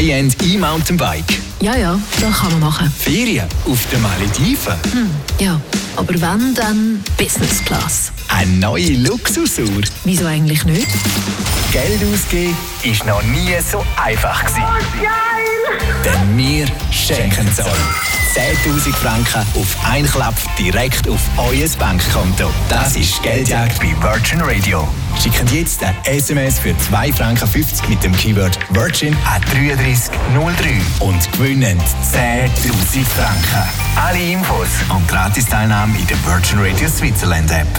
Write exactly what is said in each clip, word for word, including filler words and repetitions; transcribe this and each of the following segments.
E-Mountainbike. Ja, ja, das kann man machen. Ferien auf den Malediven. Hm, ja, aber wenn, dann Business Class. Eine neue Luxusuhr. Wieso eigentlich nicht? Geld ausgeben ist noch nie so einfach gewesen. Oh, geil! Denn wir schenken es euch. zehntausend Franken auf einen Klapp direkt auf euer Bankkonto. Das ist Geldjagd bei Virgin Radio. Schickt jetzt ein S M S für zwei Franken fünfzig mit dem Keyword Virgin an drei drei null drei und gewinnen zehntausend Franken. Alle Infos und Gratis-Teilnahme in der Virgin Radio Switzerland App.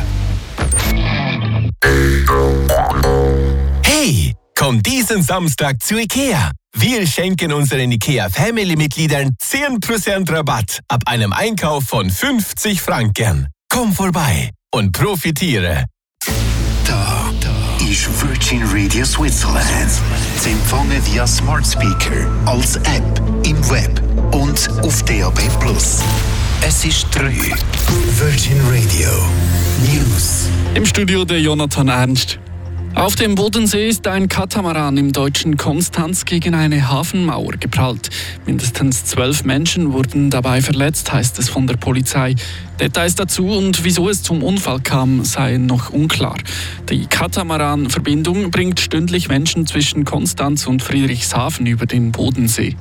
Hey, komm diesen Samstag zu IKEA. Wir schenken unseren IKEA-Family-Mitgliedern zehn Prozent Rabatt ab einem Einkauf von fünfzig Franken. Komm vorbei und profitiere. Da, da ist Virgin Radio Switzerland. Zu empfangen via Smart Speaker, als App, im Web und auf D A B plus. Es ist drei. Virgin Radio News. Im Studio der Jonathan Ernst. Auf dem Bodensee ist ein Katamaran im deutschen Konstanz gegen eine Hafenmauer geprallt. Mindestens zwölf Menschen wurden dabei verletzt, heißt es von der Polizei. Details dazu und wieso es zum Unfall kam, seien noch unklar. Die Katamaran-Verbindung bringt stündlich Menschen zwischen Konstanz und Friedrichshafen über den Bodensee.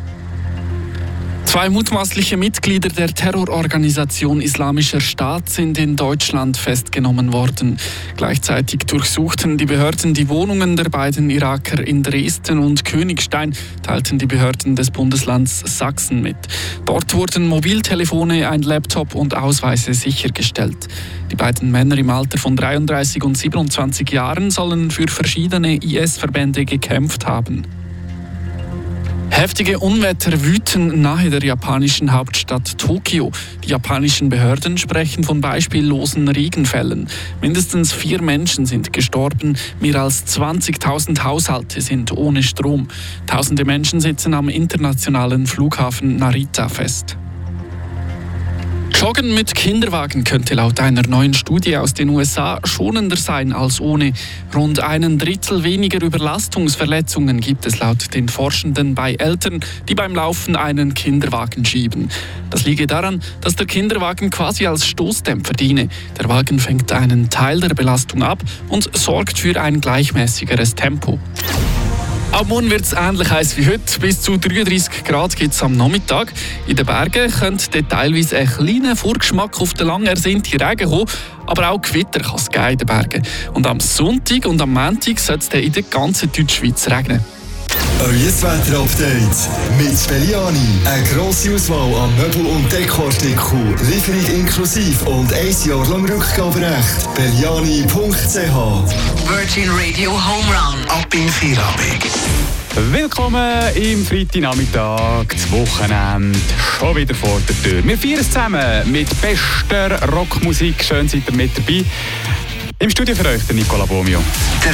Zwei mutmaßliche Mitglieder der Terrororganisation Islamischer Staat sind in Deutschland festgenommen worden. Gleichzeitig durchsuchten die Behörden die Wohnungen der beiden Iraker in Dresden und Königstein, teilten die Behörden des Bundeslands Sachsen mit. Dort wurden Mobiltelefone, ein Laptop und Ausweise sichergestellt. Die beiden Männer im Alter von dreiunddreißig und siebenundzwanzig Jahren sollen für verschiedene I S-Verbände gekämpft haben. Heftige Unwetter wüten nahe der japanischen Hauptstadt Tokio. Die japanischen Behörden sprechen von beispiellosen Regenfällen. Mindestens vier Menschen sind gestorben, mehr als zwanzigtausend Haushalte sind ohne Strom. Tausende Menschen sitzen am internationalen Flughafen Narita fest. Joggen mit Kinderwagen könnte laut einer neuen Studie aus den U S A schonender sein als ohne. Rund einen Drittel weniger Überlastungsverletzungen gibt es laut den Forschenden bei Eltern, die beim Laufen einen Kinderwagen schieben. Das liege daran, dass der Kinderwagen quasi als Stoßdämpfer diene. Der Wagen fängt einen Teil der Belastung ab und sorgt für ein gleichmäßigeres Tempo. Ab morgen wird es ähnlich heiß wie heute. Bis zu dreiunddreißig Grad gibt es am Nachmittag. In den Bergen könnte teilweise ein kleiner Vorgeschmack auf den lang ersehnten Regen kommen. Aber auch Gewitter kann es geben in den Bergen. Und am Sonntag und am Montag soll es in der ganzen Deutschschweiz regnen. Euer Wetter-Update mit Belliani. Eine grosse Auswahl an Möbel- und Dekoartikeln. Lieferung inklusive und ein Jahr lang Rückgaberecht. Belliani punkt c h. Virgin Radio Home Run. Ab in Feierabend. Willkommen im Freitagnachmittag, das Wochenende, schon wieder vor der Tür. Wir feiern es zusammen mit bester Rockmusik. Schön seid ihr mit dabei. Im Studio für euch der Nicola Bomio.